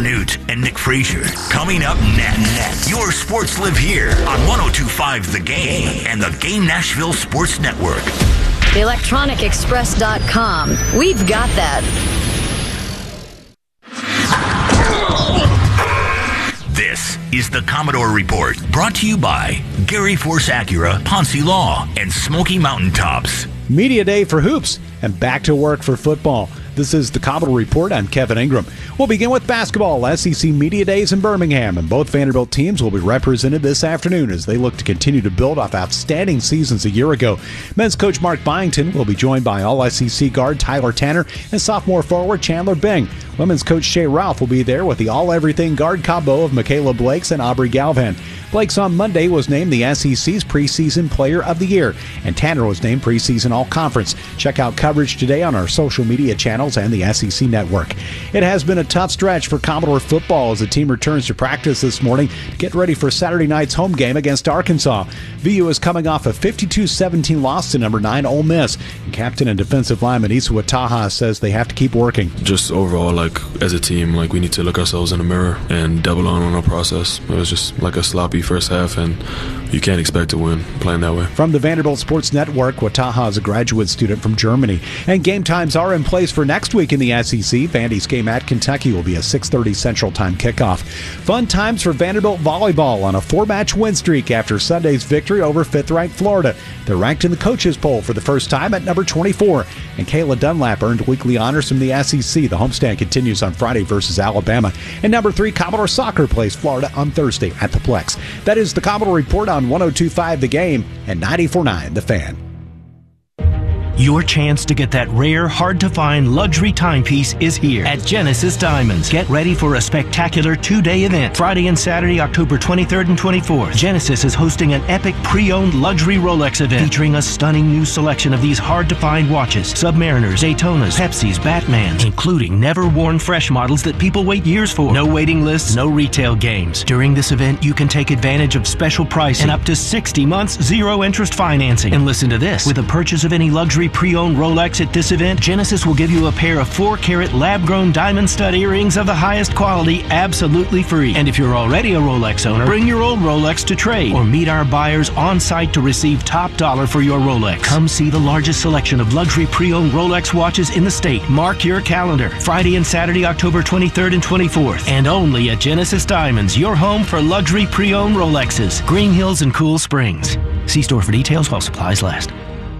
Newt and Nick Frazier. Coming up next, your sports live here on 102.5 The Game and the Game Nashville Sports Network. ElectronicExpress.com. We've got that. This is the Commodore Report, brought to you by Gary Force Acura, Ponce Law, and Smoky Mountain Tops. Media day for hoops and back to work for football. This is the Commodore Report. I'm Kevin Ingram. We'll begin with basketball. SEC Media Days in Birmingham, and both Vanderbilt teams will be represented this afternoon as they look to continue to build off outstanding seasons a year ago. Men's coach Mark Byington will be joined by All-SEC guard Tyler Tanner and sophomore forward Chandler Bing. Women's coach Shea Ralph will be there with the all-everything guard combo of Michaela Blakes and Aubrey Galvan. Blakes on Monday was named the SEC's preseason player of the year, and Tanner was named preseason all-conference. Check out coverage today on our social media channels and the SEC network. It has been a tough stretch for Commodore football as the team returns to practice this morning to get ready for Saturday night's home game against Arkansas. VU is coming off a 52-17 loss to number 9 Ole Miss, and captain and defensive lineman Issa Wataha says they have to keep working. Just overall, as a team, we need to look ourselves in the mirror and double on our process. It was just like a sloppy first half, and you can't expect to win playing that way. From the Vanderbilt Sports Network, Wataha is a graduate student from Germany. And game times are in place for next week in the SEC. Vandy's game at Kentucky will be a 6:30 Central Time kickoff. Fun times for Vanderbilt volleyball on a 4-match win streak after Sunday's victory over 5th-ranked Florida. They're ranked in the coaches poll for the first time at number 24. And Kayla Dunlap earned weekly honors from the SEC. The homestand continues on Friday versus Alabama. And number 3, Commodore Soccer plays Florida on Thursday at the Plex. That is the Commodore Report on 102.5 The Game and 94.9 The Fan. Your chance to get that rare, hard-to-find luxury timepiece is here at Genesis Diamonds. Get ready for a spectacular 2-day event. Friday and Saturday, October 23rd and 24th. Genesis is hosting an epic pre-owned luxury Rolex event featuring a stunning new selection of these hard-to-find watches. Submariners, Daytonas, Pepsis, Batmans, including never-worn fresh models that people wait years for. No waiting lists, no retail games. During this event, you can take advantage of special pricing and up to 60 months zero-interest financing. And listen to this. With a purchase of any luxury pre-owned Rolex at this event, Genesis will give you a pair of 4-carat lab-grown diamond stud earrings of the highest quality absolutely free. And if you're already a Rolex owner, bring your old Rolex to trade or meet our buyers on site to receive top dollar for your Rolex. Come see the largest selection of luxury pre-owned Rolex watches in the state. Mark your calendar. Friday and Saturday, October 23rd and 24th. And only at Genesis Diamonds, your home for luxury pre-owned Rolexes. Green Hills and Cool Springs. See store for details while supplies last.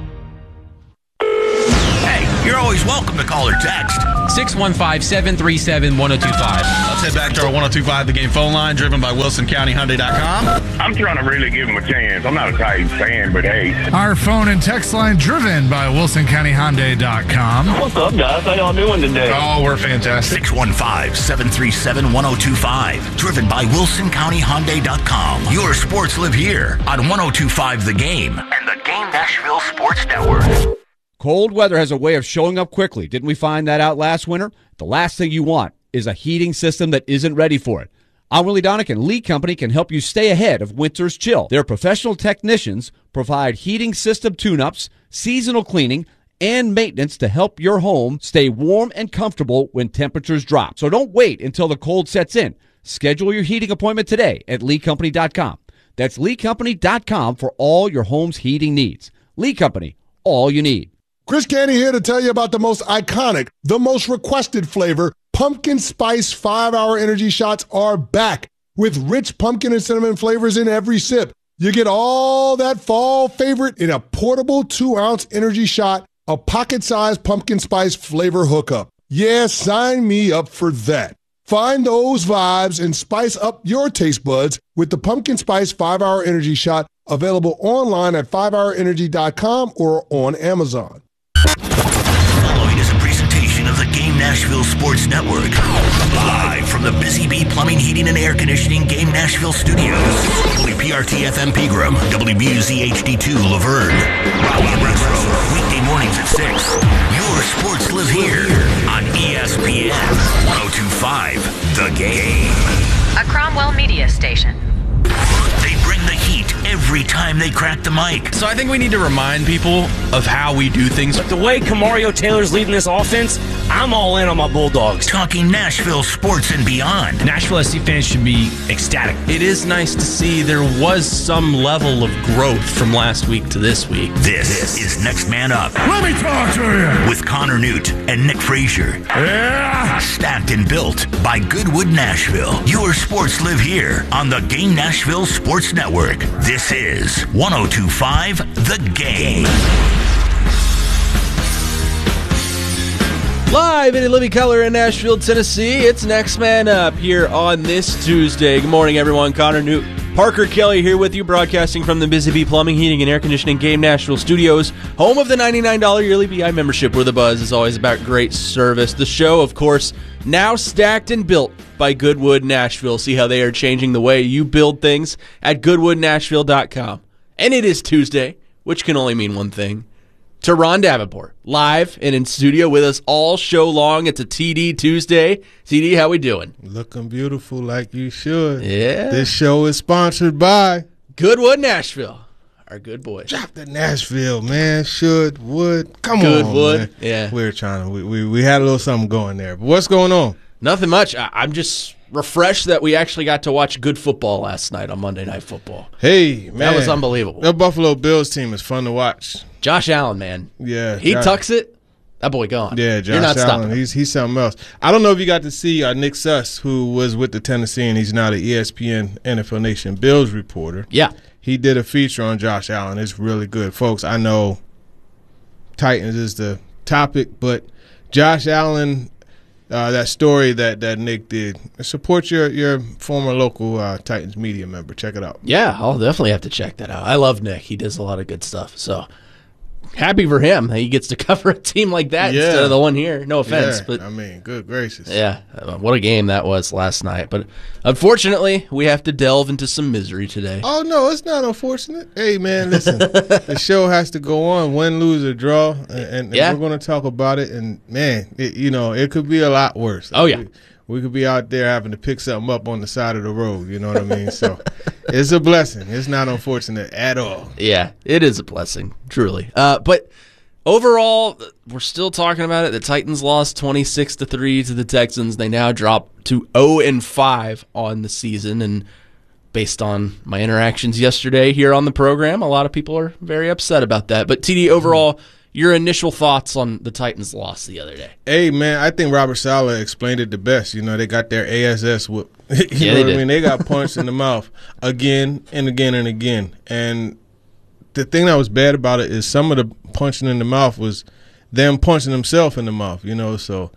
You're always welcome to call or text. 615-737-1025. Let's head back to our 102.5 The Game phone line, driven by WilsonCountyHyundai.com. I'm trying to really give him a chance. I'm not a Titans fan, but hey. Our phone and text line, driven by WilsonCountyHyundai.com. What's up, guys? How y'all doing today? Oh, we're fantastic. 615-737-1025. Driven by WilsonCountyHyundai.com. Your sports live here on 102.5 The Game and the Game Nashville Sports Network. Cold weather has a way of showing up quickly. Didn't we find that out last winter? The last thing you want is a heating system that isn't ready for it. I'm Willie Donick, and Lee Company can help you stay ahead of winter's chill. Their professional technicians provide heating system tune-ups, seasonal cleaning, and maintenance to help your home stay warm and comfortable when temperatures drop. So don't wait until the cold sets in. Schedule your heating appointment today at LeeCompany.com. That's LeeCompany.com for all your home's heating needs. Lee Company, all you need. Chris Candy here to tell you about the most iconic, the most requested flavor. Pumpkin Spice 5-Hour Energy Shots are back with rich pumpkin and cinnamon flavors in every sip. You get all that fall favorite in a portable 2-ounce energy shot, a pocket-sized pumpkin spice flavor hookup. Yeah, sign me up for that. Find those vibes and spice up your taste buds with the Pumpkin Spice 5-Hour Energy Shot, available online at 5hourenergy.com or on Amazon. Following is a presentation of the Game Nashville Sports Network. Live from the Busy Bee Plumbing, Heating, and Air Conditioning Game Nashville Studios. WPRT FM Pegram, WBUZ HD2 Laverne. Rocky Retro, weekday mornings at 6. Your sports live here on ESPN 102.5 The Game. A Cromwell Media Station. They bring the heat every time they crack the mic. So I think we need to remind people of how we do things. But the way Kamario Taylor's leading this offense, I'm all in on my Bulldogs. Talking Nashville sports and beyond. Nashville SC fans should be ecstatic. It is nice to see there was some level of growth from last week to this week. This is Next Man Up. Let me talk to you. With Connor Newt and Nick Frazier. Yeah. Stacked and built by Goodwood Nashville. Your sports live here on the Game Nashville Sports Network. This is 102.5 The Game. Live in living color in Nashville, Tennessee, it's Next Man Up here on this Tuesday. Good morning, everyone. Connor Newt, Parker Kelly here with you, broadcasting from the Busy Bee Plumbing, Heating, and Air Conditioning Game Nashville Studios, home of the $99 yearly BI membership, where the buzz is always about great service. The show, of course, now stacked and built by Goodwood Nashville. See how they are changing the way you build things at GoodwoodNashville.com. And it is Tuesday, which can only mean one thing. Teron Davenport, live and in studio with us all show long. It's a TD Tuesday. TD, how we doing? Looking beautiful like you should. Yeah. This show is sponsored by Goodwood Nashville, our good boys. Drop the Nashville, man. Should, would. Come Goodwood. on, man. Yeah. We were trying to, we had a little something going there. But what's going on? Nothing much. I'm just refreshed that we actually got to watch good football last night on Monday Night Football. Hey, man. That was unbelievable. The Buffalo Bills team is fun to watch. Josh Allen, man. Yeah. He tucks it. That boy gone. Yeah, Josh You're not Allen. stopping him. He's something else. I don't know if you got to see Nick Suss, who was with the Tennessee, and he's now the ESPN NFL Nation Bills reporter. Yeah. He did a feature on Josh Allen. It's really good. Folks, I know Titans is the topic, but Josh Allen, that story that Nick did, support your former local Titans media member. Check it out. Yeah, I'll definitely have to check that out. I love Nick. He does a lot of good stuff. So happy for him that he gets to cover a team like that instead of the one here. No offense. But I mean, good gracious. Yeah, what a game that was last night. But unfortunately, we have to delve into some misery today. Oh, no, it's not unfortunate. Hey, man, listen, the show has to go on, win, lose, or draw, and we're going to talk about it. And, man, it could be a lot worse. Oh, yeah. We could be out there having to pick something up on the side of the road, you know what I mean? So it's a blessing. It's not unfortunate at all. Yeah, it is a blessing, truly. But overall, we're still talking about it. The Titans lost 26-3 to the Texans. They now drop to 0-5 on the season. And based on my interactions yesterday here on the program, a lot of people are very upset about that. But TD, overall, your initial thoughts on the Titans' loss the other day? Hey, man, I think Robert Saleh explained it the best. You know, they got their ASS whoop. You know what I mean? They got punched in the mouth again and again and again. And the thing that was bad about it is some of the punching in the mouth was them punching themselves in the mouth, you know. So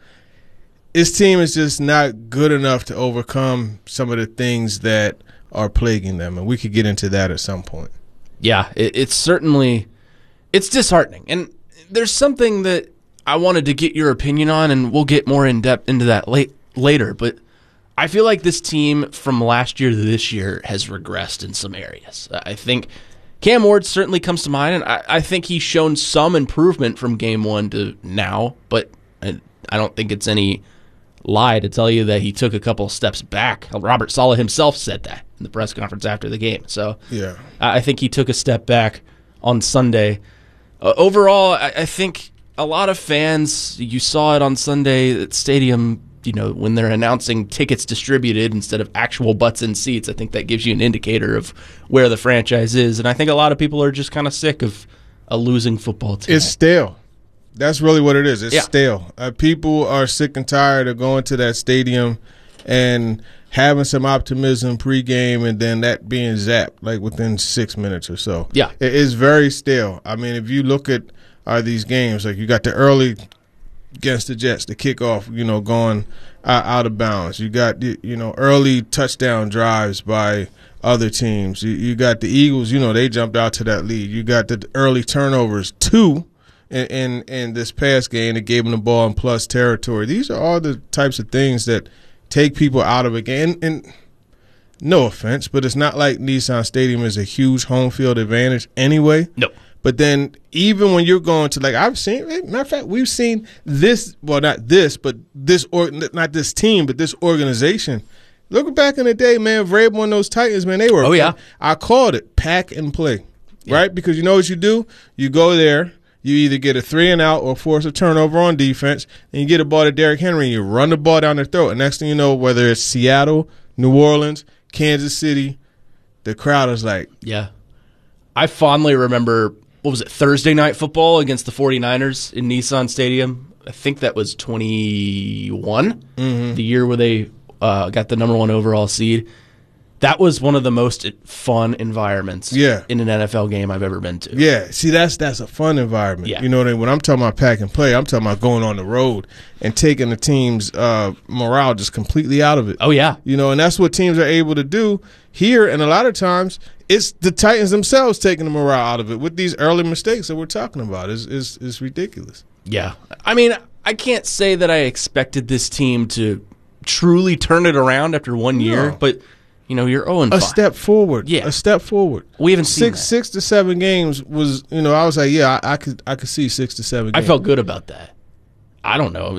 his team is just not good enough to overcome some of the things that are plaguing them. And we could get into that at some point. Yeah, it's certainly – it's disheartening. And there's something that I wanted to get your opinion on, and we'll get more in depth into that later. But I feel like this team from last year to this year has regressed in some areas. I think Cam Ward certainly comes to mind, and I think he's shown some improvement from game one to now. But I don't think it's any lie to tell you that he took a couple of steps back. Robert Saleh himself said that in the press conference after the game. So yeah, I think he took a step back on Sunday. Overall, I think a lot of fans, you saw it on Sunday at Stadium, you know, when they're announcing tickets distributed instead of actual butts in seats. I think that gives you an indicator of where the franchise is. And I think a lot of people are just kind of sick of a losing football team. It's stale. That's really what it is. It's stale. People are sick and tired of going to that stadium and having some optimism pregame and then that being zapped like within 6 minutes or so. Yeah. It is very stale. I mean, if you look at these games, like you got the early against the Jets, the kickoff, you know, going out of bounds. You got, you know, early touchdown drives by other teams. You got the Eagles, you know, they jumped out to that lead. You got the early turnovers, 2 in this past game that gave them the ball in plus territory. These are all the types of things that take people out of a game. And no offense, but it's not like Nissan Stadium is a huge home field advantage anyway. Nope. But then even when you're going to, like, I've seen, matter of fact, we've seen this, well, not this, but this, or not this team, but this organization Look back in the day, man. Vrabel and those Titans, man, they were. Oh, yeah. I called it pack and play, right? Because you know what you do? You go there, you either get a 3-and-out or force a turnover on defense, and you get a ball to Derrick Henry, and you run the ball down their throat. And next thing you know, whether it's Seattle, New Orleans, Kansas City, the crowd is like. Yeah. I fondly remember, what was it, Thursday Night Football against the 49ers in Nissan Stadium. I think that was 21, the year where they got the number 1 overall seed. That was one of the most fun environments in an NFL game I've ever been to. Yeah, see, that's a fun environment. Yeah. You know what I mean? When I'm talking about pack and play, I'm talking about going on the road and taking the team's morale just completely out of it. Oh, yeah. You know, and that's what teams are able to do here, and a lot of times it's the Titans themselves taking the morale out of it with these early mistakes that we're talking about. It's ridiculous. Yeah. I mean, I can't say that I expected this team to truly turn it around after 1 year, but – you know, you're 0-5. A step forward. Yeah. A step forward. We haven't seen six to 7 games was, you know, I was like, yeah, I could see 6 to 7 games. I felt good about that. I don't know.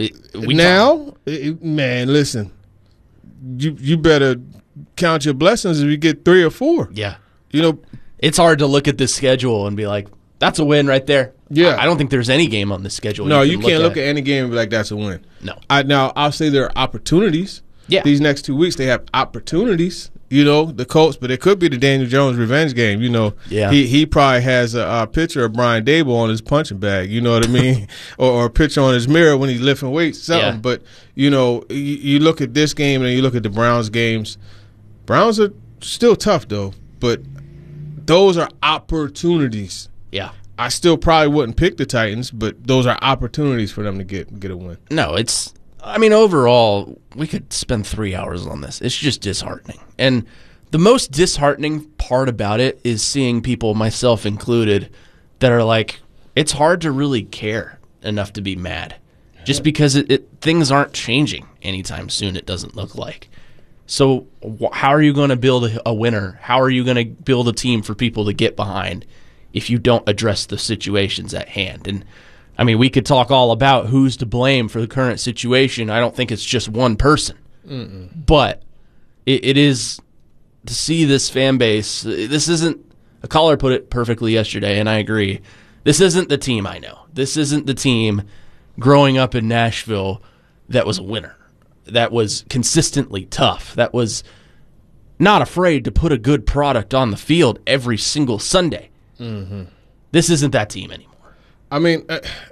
Man, listen, you better count your blessings if you get 3 or 4. Yeah. You know, it's hard to look at this schedule and be like, that's a win right there. Yeah. I don't think there's any game on this schedule. No, you can't look at any game and be like, that's a win. No. Now, I'll say there are opportunities. Yeah. These next 2 weeks, they have opportunities. You know, the Colts, but it could be the Daniel Jones revenge game. You know, he probably has a picture of Brian Dable on his punching bag. You know what I mean, or a picture on his mirror when he's lifting weights, something. Yeah. But you know, you look at this game and you look at the Browns games. Browns are still tough though, but those are opportunities. Yeah, I still probably wouldn't pick the Titans, but those are opportunities for them to get a win. No, I mean, overall, we could spend 3 hours on this. It's just disheartening. And the most disheartening part about it is seeing people, myself included, that are like, it's hard to really care enough to be mad. Just because things aren't changing anytime soon, it doesn't look like. So how are you going to build a winner? How are you going to build a team for people to get behind if you don't address the situations at hand? And I mean, we could talk all about who's to blame for the current situation. I don't think it's just one person. But it is to see this fan base. This isn't – a caller put it perfectly yesterday, and I agree. This isn't the team I know. This isn't the team growing up in Nashville that was a winner, that was consistently tough, that was not afraid to put a good product on the field every single Sunday. This isn't that team anymore. I mean,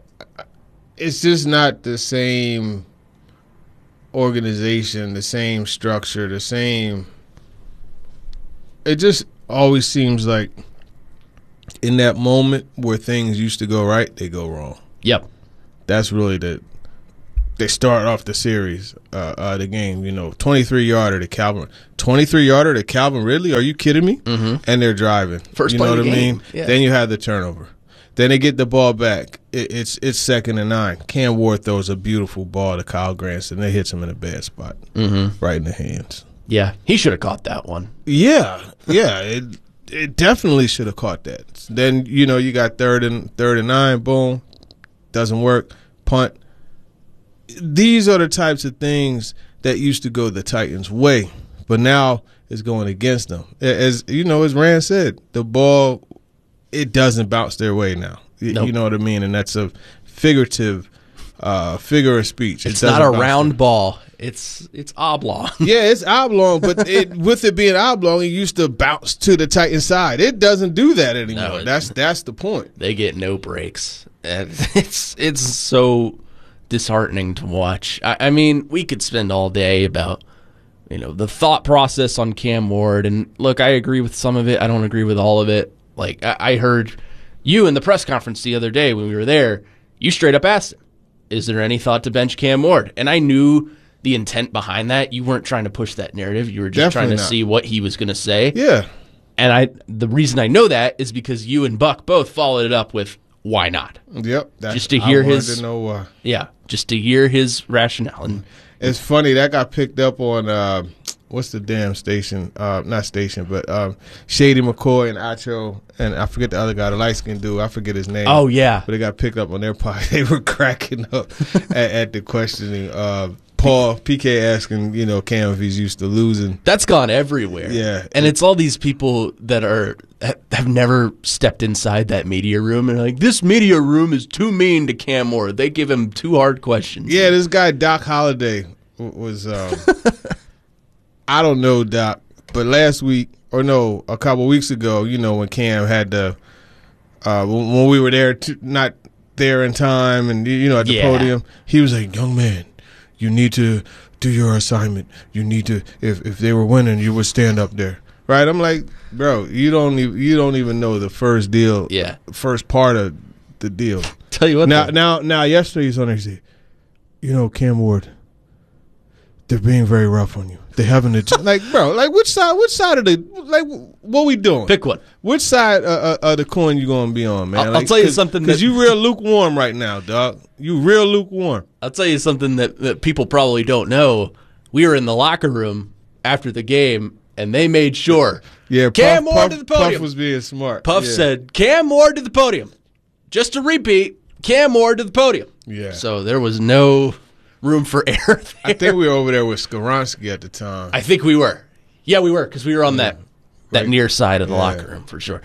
it's just not the same organization, the same structure, the same. It just always seems like in that moment where things used to go right, they go wrong. Yep. That's really they start off the series, the game, you know, 23-yarder to Calvin. 23-yarder to Calvin Ridley? Are you kidding me? And they're driving. First you play know of what the I game. mean? Yeah. Then you have the turnover. Then they get the ball back. It's 2nd and 9. Cam Ward throws a beautiful ball to Kyle Granson. They hits him in a bad spot, right in the hands. Yeah, he should have caught that one. Yeah, it definitely should have caught that. Then you know you got 3rd and 9. Boom, doesn't work. Punt. These are the types of things that used to go the Titans' way, but now it's going against them. As you know, as Rand said, the ball. It doesn't bounce their way now. Nope. You know what I mean? And that's a figure of speech. It's not a round ball. It's oblong. Yeah, it's oblong, but with it being oblong, it used to bounce to the Titan side. It doesn't do that anymore. No, that's the point. They get no breaks. And it's so disheartening to watch. I mean, we could spend all day about the thought process on Cam Ward. And look, I agree with some of it. I don't agree with all of it. Like, I heard you in the press conference the other day when we were there, you straight up asked him, is there any thought to bench Cam Ward? And I knew the intent behind that. You weren't trying to push that narrative. You were just trying to see what he was going to say. Yeah. And the reason I know that is because you and Buck both followed it up with, why not? Yep. Just to hear to know why. Yeah, just to hear his rationale. And it's funny, that got picked up on what's the damn station? Not station, but Shady McCoy and Acho, and I forget the other guy, the light-skinned dude. I forget his name. Oh, yeah. But it got picked up on their podcast. They were cracking up at the questioning of Paul PK asking, Cam if he's used to losing. That's gone everywhere. Yeah. And it's all these people that have never stepped inside that media room and are like, this media room is too mean to Cam Moore. They give him too hard questions. Yeah, this guy Doc Holliday was I don't know Doc, but last week a couple weeks ago, when Cam had the when we were there not there in time and at the podium, he was like, young man, you need to do your assignment. You need to if they were winning, you would stand up there. Right? I'm like, bro, you don't even know the first deal. Yeah. First part of the deal. Tell you what. Now yesterday he's on there, he said, Cam Ward, they're being very rough on you. They haven't like, bro, like which side of the what we doing? Pick one. Which side of the coin you gonna be on, man? I'll tell you something because you real lukewarm right now, dog. You real lukewarm. I'll tell you something that people probably don't know. We were in the locker room after the game, and they made sure. Yeah, Cam Moore to the podium. Puff was being smart. Puff said, Cam Moore to the podium. Just to repeat, Cam Moore to the podium. Yeah. So there was no room for error there. I think we were over there with Skoronski at the time. I think we were. Yeah, we were, because we were on that near side of the locker room for sure.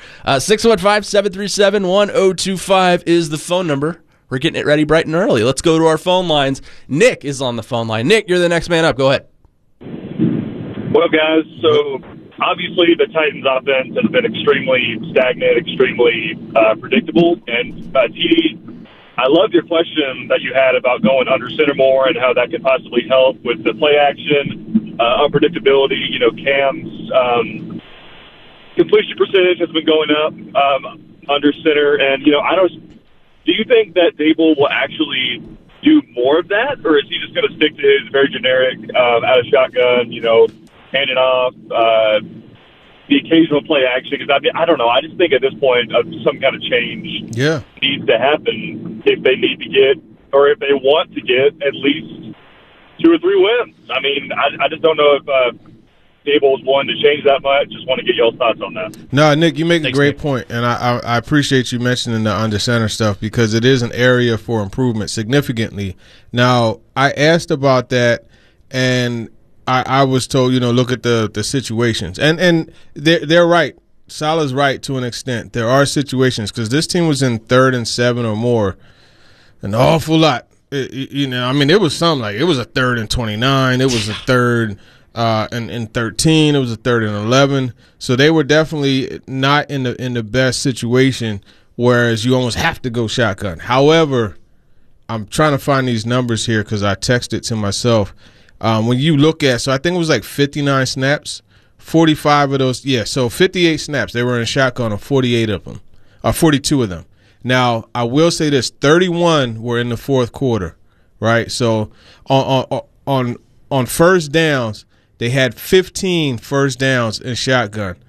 615-737-1025 is the phone number. We're getting it ready bright and early. Let's go to our phone lines. Nick is on the phone line. Nick, you're the next man up. Go ahead. Well, guys, so obviously the Titans' offense has been extremely stagnant, extremely predictable. And, TD, I love your question that you had about going under center more and how that could possibly help with the play action, unpredictability. Cam's completion percentage has been going up under center. And, do you think that Dable will actually do more of that? Or is he just going to stick to his very generic out of shotgun, hand it off, the occasional play action? Because I don't know. I just think at this point some kind of change needs to happen if they need to get, or if they want to get, at least 2 or 3 wins. I mean, I just don't know if Dable's one to change that much. Just want to get y'all's thoughts on that. No, Nick, you make a great point, and I appreciate you mentioning the under center stuff because it is an area for improvement significantly. Now, I asked about that, and I was told, look at the situations. And they're right. Salah's right to an extent. There are situations because this team was in 3rd and 7 or more an awful lot. It was something like it was a 3rd and 29. It was a 3rd and 13. It was a 3rd and 11. So they were definitely not in the best situation, whereas you almost have to go shotgun. However, I'm trying to find these numbers here because I texted to myself. When you look at, so I think it was like 59 snaps, 45 of those, so 58 snaps. They were in shotgun on 48 of them, or 42 of them. Now, I will say this, 31 were in the fourth quarter, right? So on first downs, they had 15 first downs in shotgun.